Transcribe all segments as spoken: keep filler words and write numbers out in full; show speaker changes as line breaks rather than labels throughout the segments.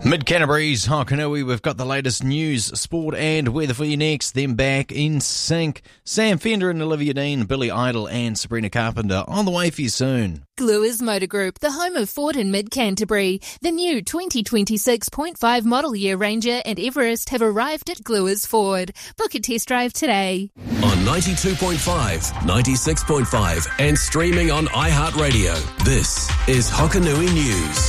Mid-Canterbury's Hokanui, we've got the latest news, sport and weather for you next. Then back in sync, Sam Fender and Olivia Dean, Billy Idol and Sabrina Carpenter on the way for you soon.
Gluers Motor Group, the home of Ford in Mid-Canterbury. The new twenty twenty-six point five model year Ranger and Everest have arrived at Gluers Ford. Book a test drive today.
On ninety-two point five, ninety-six point five and streaming on iHeartRadio, this is Hokanui News.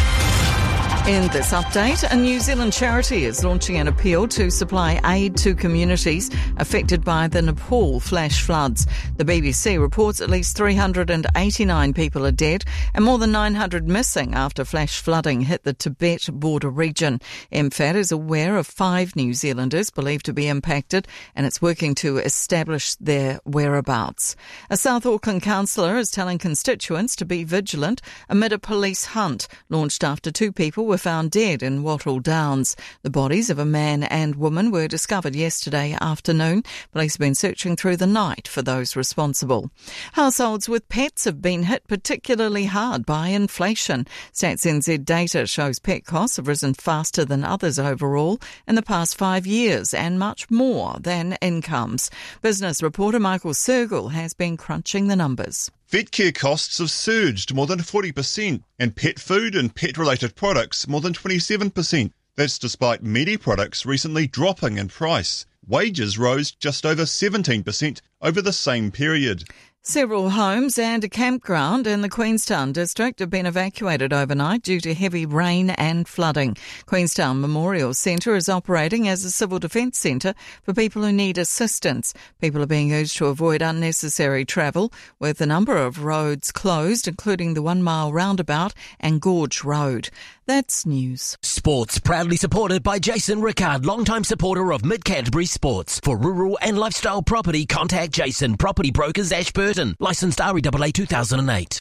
In this update, a New Zealand charity is launching an appeal to supply aid to communities affected by the Nepal flash floods. The B B C reports at least three hundred eighty-nine people are dead and more than nine hundred missing after flash flooding hit the Tibet border region. M F A D is aware of five New Zealanders believed to be impacted and it's working to establish their whereabouts. A South Auckland councillor is telling constituents to be vigilant amid a police hunt launched after two people were found dead in Wattle Downs. The bodies of a man and woman were discovered yesterday afternoon. Police have been searching through the night for those responsible. Households with pets have been hit particularly hard by inflation. Stats N Z data shows pet costs have risen faster than others overall in the past five years and much more than incomes. Business reporter Michael Sergel has been crunching the numbers.
Vet care costs have surged more than forty percent and pet food and pet-related products more than twenty-seven percent. That's despite meaty products recently dropping in price. Wages rose just over seventeen percent over the same period.
Several homes and a campground in the Queenstown district have been evacuated overnight due to heavy rain and flooding. Queenstown Memorial Centre is operating as a civil defence centre for people who need assistance. People are being urged to avoid unnecessary travel, with a number of roads closed, including the One Mile Roundabout and Gorge Road. That's news.
Sports proudly supported by Jason Rickard, longtime supporter of Mid-Canterbury Sports. For rural and lifestyle property, contact Jason, Property Brokers, Ashburton. Licensed R E A A two thousand eight.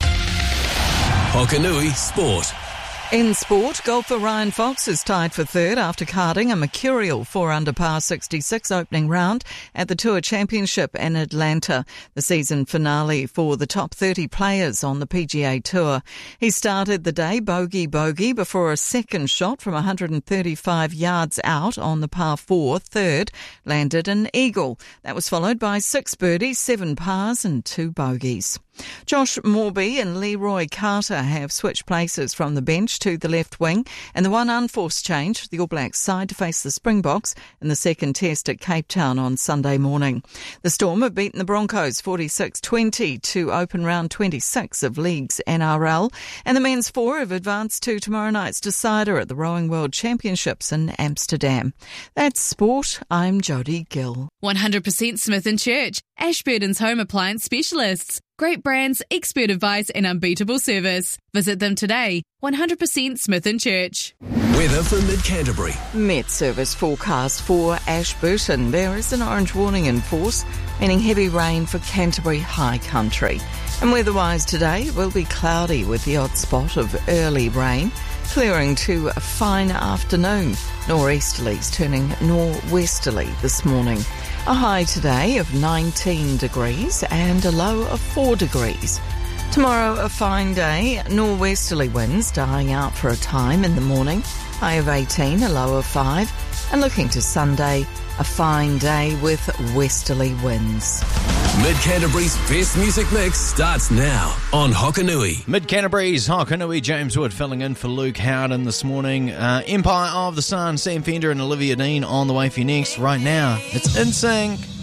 Hokanui Sport.
In sport, golfer Ryan Fox is tied for third after carding a mercurial four under par sixty-six opening round at the Tour Championship in Atlanta, the season finale for the top thirty players on the P G A Tour. He started the day bogey-bogey before a second shot from one hundred thirty-five yards out on the par four third landed an eagle. That was followed by six birdies, seven pars and two bogeys. Josh Morby and Leroy Carter have switched places from the bench to the left wing, and the one unforced change for the All Blacks side to face the Springboks in the second test at Cape Town on Sunday morning. The Storm have beaten the Broncos forty-six twenty to open round twenty-six of League's N R L, and the men's four have advanced to tomorrow night's decider at the Rowing World Championships in Amsterdam. That's sport. I'm Jodie Gill.
one hundred percent Smith and Church, Ashburton's home appliance specialists. Great brands, expert advice and unbeatable service. Visit them today. one hundred percent Smith and Church.
Weather for Mid-Canterbury.
Met Service forecast for Ashburton. There is an orange warning in force, meaning heavy rain for Canterbury High Country. And weather-wise today, it will be cloudy with the odd spot of early rain, clearing to a fine afternoon. Nor'easterlies turning nor'westerly this morning. A high today of nineteen degrees and a low of four degrees. Tomorrow, a fine day, nor'westerly winds dying out for a time in the morning. High of eighteen, a low of five. And looking to Sunday, a fine day with westerly winds.
Mid-Canterbury's best music mix starts now on Hokanui.
Mid-Canterbury's Hokanui, James Wood filling in for Luke Howden this morning. Uh, Empire of the Sun, Sam Fender and Olivia Dean on the way for you next. Right now, it's In Sync.